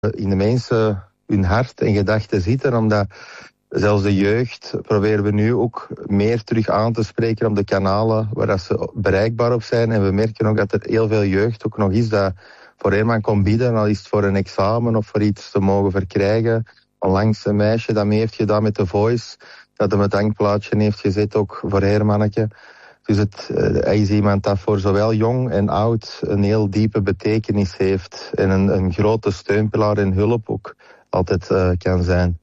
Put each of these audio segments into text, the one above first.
in de mensen hun hart en gedachten zitten, omdat zelfs de jeugd proberen we nu ook meer terug aan te spreken op de kanalen waar dat ze bereikbaar op zijn. En we merken ook dat er heel veel jeugd ook nog is dat voor Herman kon bieden, al is het voor een examen of voor iets te mogen verkrijgen. Onlangs een meisje dat mee heeft gedaan met The Voice, dat hem het dankplaatje heeft gezet ook voor Hermanneke. Dus hij is iemand dat voor zowel jong en oud een heel diepe betekenis heeft en een grote steunpilaar en hulp ook altijd kan zijn.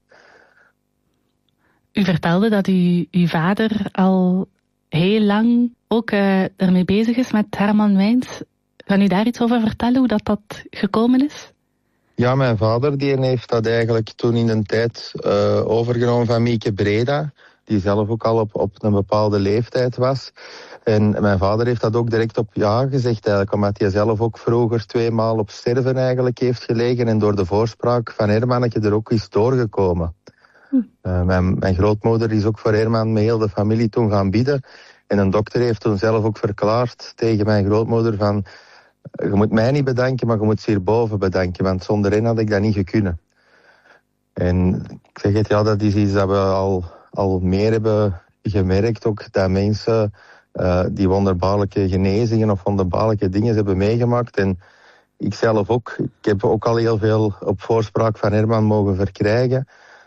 U vertelde dat uw vader al heel lang ook ermee bezig is met Herman Wijns. Kan u daar iets over vertellen, hoe dat gekomen is? Ja, mijn vader die heeft dat eigenlijk toen in een tijd overgenomen van Mieke Breda, die zelf ook al op een bepaalde leeftijd was. En mijn vader heeft dat ook direct op ja gezegd eigenlijk, omdat hij zelf ook vroeger 2 maal op sterven eigenlijk heeft gelegen en door de voorspraak van Hermanneke er ook is doorgekomen. Mijn grootmoeder is ook voor Herman met heel de familie toen gaan bidden. En een dokter heeft toen zelf ook verklaard tegen mijn grootmoeder van, je moet mij niet bedanken, maar je moet ze hierboven bedanken, want zonder hen had ik dat niet gekunnen. En ik zeg het, ja, dat is iets dat we al meer hebben gemerkt, ook dat mensen die wonderbaarlijke genezingen of wonderbaarlijke dingen hebben meegemaakt. En ik zelf ook. Ik heb ook al heel veel op voorspraak van Herman mogen verkrijgen.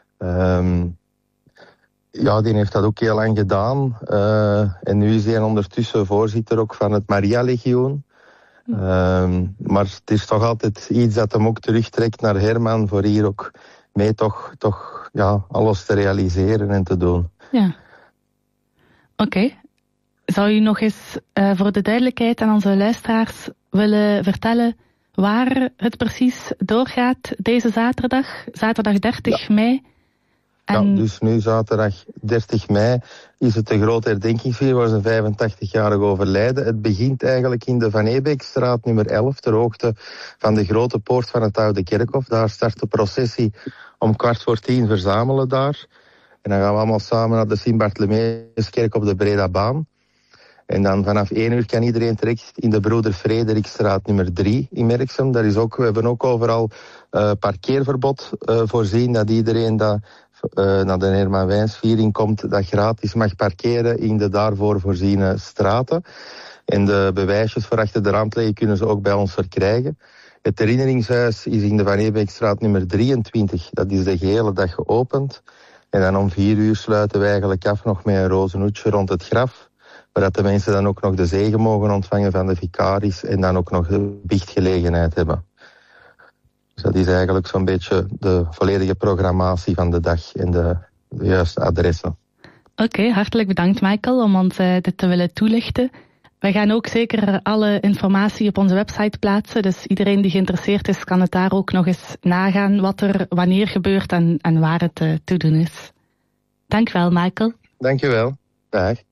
Ja, die heeft dat ook heel lang gedaan. En nu is hij ondertussen voorzitter ook van het Maria-legioen. Maar het is toch altijd iets dat hem ook terugtrekt naar Herman voor hier ook mee toch ja, alles te realiseren en te doen. Ja. Oké. Zou u nog eens voor de duidelijkheid aan onze luisteraars willen vertellen waar het precies doorgaat deze zaterdag 30 mei? En... Ja, dus nu zaterdag 30 mei is het de grote herdenkingsvier waar zijn 85-jarige overlijden. Het begint eigenlijk in de Van Ebeekstraat nummer 11, ter hoogte van de grote poort van het Oude Kerkhof. Daar start de processie om 9:15 verzamelen daar. En dan gaan we allemaal samen naar de Sint-Bartholomeuskerk op de Bredabaan. En dan vanaf 1 uur kan iedereen terecht in de Broeder Frederikstraat nummer 3 in Merksem. Daar is ook, we hebben ook overal parkeerverbod voorzien, dat iedereen dat naar de Herman Wijnsviering komt, dat gratis mag parkeren in de daarvoor voorziene straten. En de bewijsjes voor achter de rand liggen kunnen ze ook bij ons verkrijgen. Het herinneringshuis is in de Van Ebeekstraat nummer 23. Dat is de gehele dag geopend. En dan om 4 uur sluiten we eigenlijk af nog met een rozenhoedje rond het graf. Waar dat de mensen dan ook nog de zegen mogen ontvangen van de vicaris en dan ook nog de biechtgelegenheid hebben. Dus dat is eigenlijk zo'n beetje de volledige programmatie van de dag en de juiste adressen. Oké, hartelijk bedankt Michael om ons dit te willen toelichten. Wij gaan ook zeker alle informatie op onze website plaatsen. Dus iedereen die geïnteresseerd is kan het daar ook nog eens nagaan wat er wanneer gebeurt en waar het te doen is. Dank wel Michael. Dank je wel. Dag.